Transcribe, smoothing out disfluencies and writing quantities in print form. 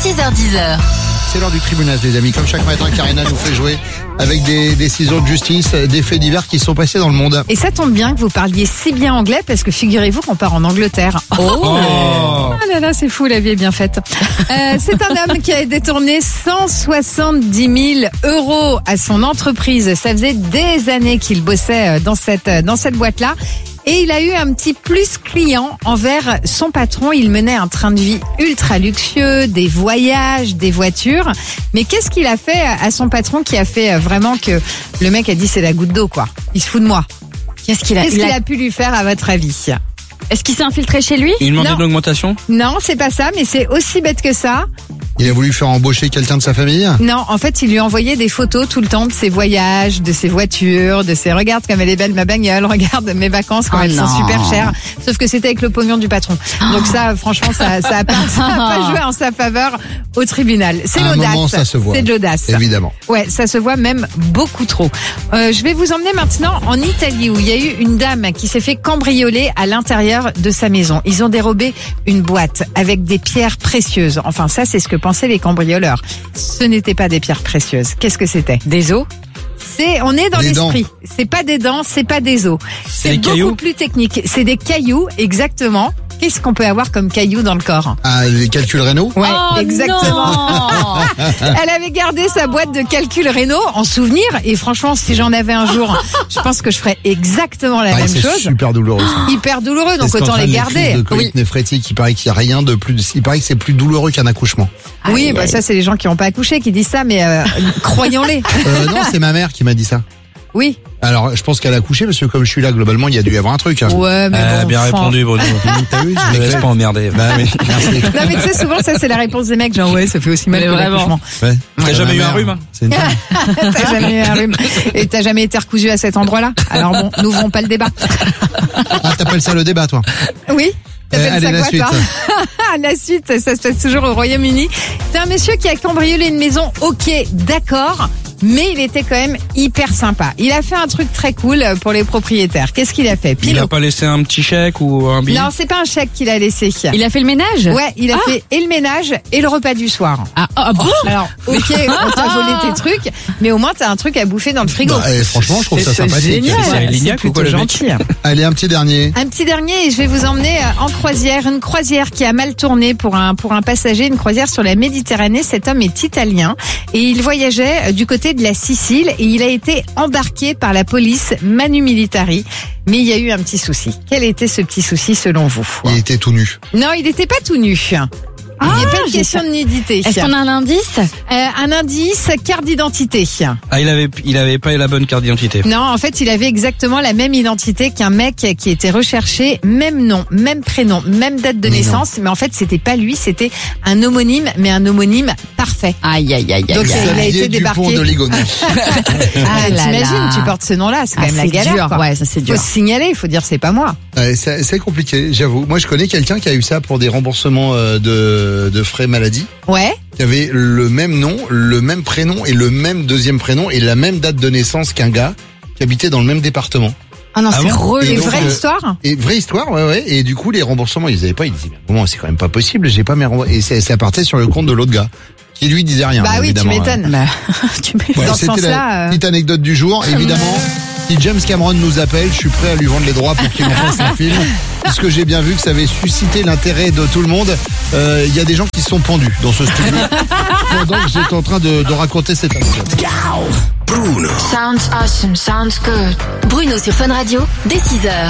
6h-10h. C'est l'heure du tribunal, les amis. Comme chaque matin, Karina nous fait jouer avec des décisions de justice, des faits divers qui sont passés dans le monde. Et ça tombe bien que vous parliez si bien anglais parce que figurez-vous qu'on part en Angleterre. Ah là là, c'est fou, la vie est bien faite. C'est un homme qui a détourné 170 000 € à son entreprise. Ça faisait des années qu'il bossait dans cette boîte-là. Et il a eu un petit plus client envers son patron. Il menait un train de vie ultra luxueux, des voyages, des voitures. Mais qu'est-ce qu'il a fait à son patron qui a fait vraiment que le mec a dit c'est la goutte d'eau, quoi. Il se fout de moi. Qu'est-ce qu'il a pu lui faire à votre avis? Est-ce qu'il s'est infiltré chez lui? Il demandait de l'augmentation? Non, c'est pas ça, mais c'est aussi bête que ça. Il a voulu faire embaucher quelqu'un de sa famille? Non, en fait, il lui envoyait des photos tout le temps de ses voyages, de ses voitures, de ses... Regarde comme elle est belle ma bagnole, regarde mes vacances quand elles sont super chères. Sauf que c'était avec le pognon du patron. Donc ça, franchement, ça a pas joué en sa faveur au tribunal. C'est l'audace. Moment, ça se voit. C'est de l'audace. Évidemment. Ouais, ça se voit même beaucoup trop. Je vais vous emmener maintenant en Italie où il y a eu une dame qui s'est fait cambrioler à l'intérieur de sa maison. Ils ont dérobé une boîte avec des pierres précieuses. Enfin, ça, c'est ce que pensaient les cambrioleurs. Ce n'était pas des pierres précieuses. Qu'est-ce que c'était? Des os? On est dans l'esprit. C'est pas des dents, c'est pas des os. C'est beaucoup plus technique. C'est des cailloux, exactement. Qu'est-ce qu'on peut avoir comme cailloux dans le corps? Ah, les calculs rénaux? Ouais, exactement. Elle avait gardé sa boîte de calculs rénaux en souvenir et franchement, si j'en avais un jour, je pense que je ferais exactement la même chose. C'est super douloureux. Ça. Hyper douloureux, donc autant les garder. De colite néphrétique, il paraît qu'il n'y a rien de plus. Il paraît que c'est plus douloureux qu'un accouchement. Oui, bah ça c'est les gens qui n'ont pas accouché qui disent ça, mais croyons-les. Non, c'est ma mère qui m'a dit ça. Oui. Alors, je pense qu'elle a accouché parce que comme je suis là, globalement, il y a dû y avoir un truc. Hein. Ouais, mais bon, bien répondu, Bruno. T'as vu? Je me laisse pas emmerder. Bah oui, merci. Non, mais tu sais, souvent, ça, c'est la réponse des mecs. Genre, ouais, ça fait aussi mal que l'accouchement. Ouais. T'as jamais eu un rhume? C'est une T'as jamais eu un rhume. Et t'as jamais été recousu à cet endroit-là. Alors bon, n'ouvrons pas le débat. Ah, t'appelles ça le débat, toi? Oui. Allez, ça la quoi, suite. toi? La suite, ça se passe toujours au Royaume-Uni. C'est un monsieur qui a cambriolé une maison, ok, d'accord, mais il était quand même hyper sympa. Il a fait un truc très cool pour les propriétaires. Qu'est-ce qu'il a fait? Il a pas laissé un petit chèque ou un billet? Non, c'est pas un chèque qu'il a laissé. Il a fait le ménage? Ouais, il a fait et le ménage et le repas du soir. Ah bon? Alors, ok, on t'a volé tes trucs, mais au moins t'as un truc à bouffer dans le frigo. Bah, franchement, je trouve ça sympathique. Génial. C'est Lignac ou quoi, le mec? Gentil. Allez, un petit dernier. Un petit dernier et je vais vous emmener en croisière. Une croisière qui a mal tourné pour un passager. Une croisière sur la Méditerranée. Cet homme est italien et il voyageait du côté de la Sicile et il a été embarqué par la police Manu Militari. Mais il y a eu un petit souci. Quel était ce petit souci selon vous? Il était tout nu. Non, il n'était pas tout nu. Il n'y a pas de question de nudité. Est-ce qu'on a un indice? Un indice, carte d'identité. Ah, il avait pas la bonne carte d'identité. Non, en fait, il avait exactement la même identité qu'un mec qui était recherché, même nom, même prénom, même date de naissance, mais en fait, c'était pas lui, c'était un homonyme, mais un homonyme parfait. Aïe, aïe, aïe, Donc, aïe. il a été débarqué. De Ligonnès. Ah, t'imagines, tu portes ce nom-là, c'est quand même la galère. Dur. Quoi. Ouais, ça c'est dur. Faut se signaler, il faut dire c'est pas moi. C'est compliqué, j'avoue. Moi, je connais quelqu'un qui a eu ça pour des remboursements de frais maladie. Ouais. Qui avait le même nom, le même prénom et le même deuxième prénom et la même date de naissance qu'un gars qui habitait dans le même département. Ah non, c'est Et une donc, vraie histoire. Et vraie histoire, ouais. Et du coup, les remboursements, ils avaient pas. Ils disaient, mais bon, c'est quand même pas possible. J'ai pas mes remboursements. Et ça partait sur le compte de l'autre gars, qui lui disait rien. Bah oui, évidemment. tu m'étonnes. Voilà, Dans ce c'était sens-là, la petite anecdote du jour. Évidemment, si James Cameron nous appelle, je suis prêt à lui vendre les droits pour qu'il en fasse un film. Puisque j'ai bien vu que ça avait suscité l'intérêt de tout le monde. Il y a des gens qui se sont pendus dans ce studio pendant que j'étais en train de raconter cette anecdote. Bruno. Sounds awesome, sounds good. Bruno sur Fun Radio, dès 6h.